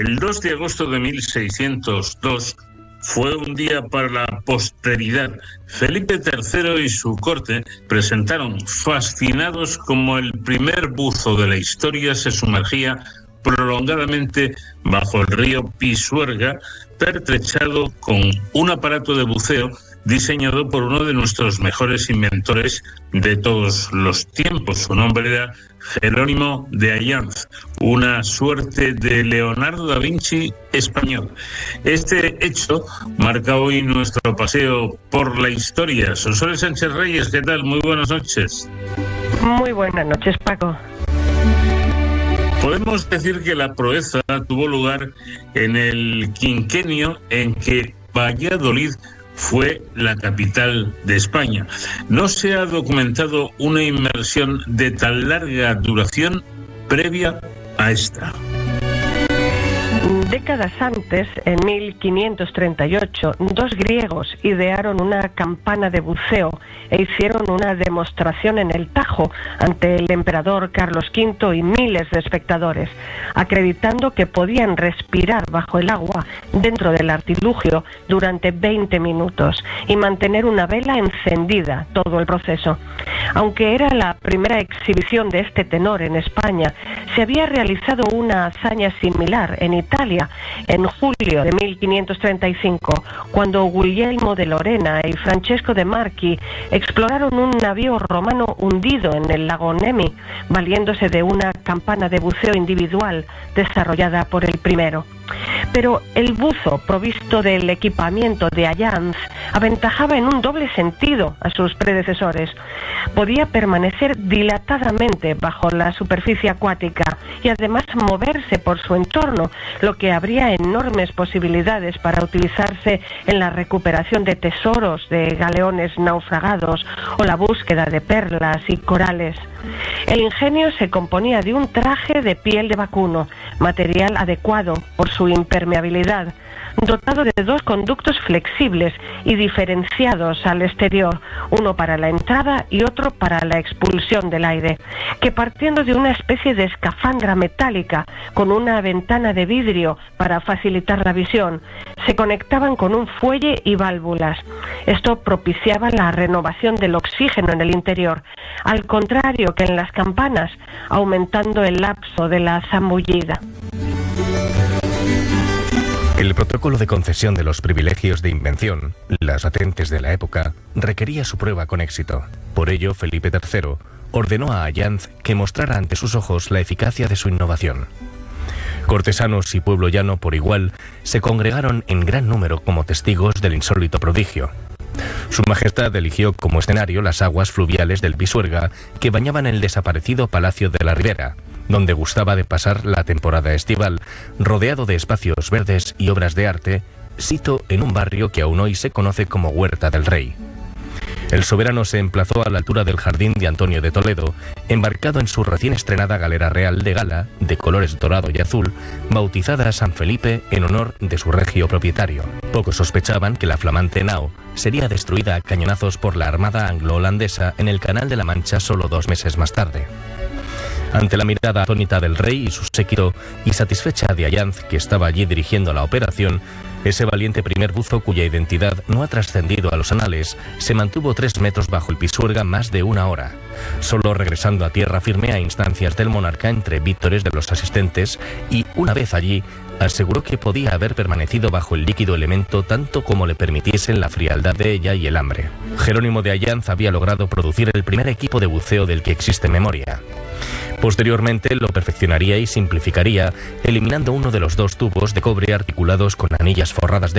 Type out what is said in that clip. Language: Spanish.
El 2 de agosto de 1602 fue un día para la posteridad. Felipe III y su corte presentaron fascinados cómo el primer buzo de la historia se sumergía prolongadamente bajo el río Pisuerga, pertrechado con un aparato de buceo diseñado por uno de nuestros mejores inventores de todos los tiempos. Su nombre era Jerónimo de Allanz, una suerte de Leonardo da Vinci español. Este hecho marca hoy nuestro paseo por la historia. Sonsoles Sánchez Reyes, ¿qué tal? Muy buenas noches. Muy buenas noches, Paco. Podemos decir que la proeza tuvo lugar en el quinquenio en que Valladolid fue la capital de España. No se ha documentado una inmersión de tan larga duración previa a esta. Décadas antes, en 1538, dos griegos idearon una campana de buceo e hicieron una demostración en el Tajo ante el emperador Carlos V y miles de espectadores, acreditando que podían respirar bajo el agua dentro del artilugio durante 20 minutos y mantener una vela encendida todo el proceso. Aunque era la primera exhibición de este tenor en España, se había realizado una hazaña similar en Italia en julio de 1535, cuando Guglielmo de Lorena y Francesco de Marchi exploraron un navío romano hundido en el lago Nemi, valiéndose de una campana de buceo individual desarrollada por el primero. Pero el buzo provisto del equipamiento de Allanz aventajaba en un doble sentido a sus predecesores. Podía permanecer dilatadamente bajo la superficie acuática y además moverse por su entorno, lo que abría enormes posibilidades para utilizarse en la recuperación de tesoros de galeones naufragados o la búsqueda de perlas y corales. El ingenio se componía de un traje de piel de vacuno, material adecuado por su impermeabilidad, dotado de dos conductos flexibles y diferenciados al exterior, uno para la entrada y otro para la expulsión del aire, que partiendo de una especie de escafandra metálica con una ventana de vidrio para facilitar la visión, se conectaban con un fuelle y válvulas. Esto propiciaba la renovación del oxígeno en el interior, al contrario que en las campanas, aumentando el lapso de la zambullida. El protocolo de concesión de los privilegios de invención, las patentes de la época, requería su prueba con éxito. Por ello, Felipe III ordenó a Allanz que mostrara ante sus ojos la eficacia de su innovación. Cortesanos y pueblo llano por igual se congregaron en gran número como testigos del insólito prodigio. Su Majestad eligió como escenario las aguas fluviales del Pisuerga que bañaban el desaparecido Palacio de la Ribera, donde gustaba de pasar la temporada estival, rodeado de espacios verdes y obras de arte, sito en un barrio que aún hoy se conoce como Huerta del Rey. El soberano se emplazó a la altura del jardín de Antonio de Toledo, embarcado en su recién estrenada galera real de gala, de colores dorado y azul, bautizada San Felipe en honor de su regio propietario. Pocos sospechaban que la flamante nao sería destruida a cañonazos por la armada anglo-holandesa en el Canal de la Mancha solo 2 meses más tarde. Ante la mirada atónita del rey y su séquito, y satisfecha de Allanz, que estaba allí dirigiendo la operación, ese valiente primer buzo, cuya identidad no ha trascendido a los anales, se mantuvo 3 metros bajo el Pisuerga más de 1 hora, solo regresando a tierra firme a instancias del monarca entre vítores de los asistentes, y una vez allí, aseguró que podía haber permanecido bajo el líquido elemento tanto como le permitiesen la frialdad de ella y el hambre. Jerónimo de Allanz había logrado producir el primer equipo de buceo del que existe memoria. Posteriormente lo perfeccionaría y simplificaría, eliminando uno de los 2 tubos de cobre articulados con anillas forradas de